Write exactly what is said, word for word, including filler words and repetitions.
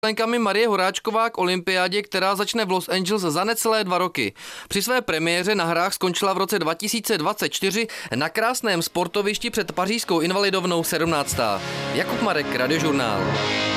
Lenkami Marie Horáčková k olympiádě, která začne v Los Angeles za necelé dva roky. Při své premiéře na hrách skončila v roce dva tisíce dvacet čtyři na krásném sportovišti před pařížskou invalidovnou sedmnáctá. Jakub Marek, Radiožurnál.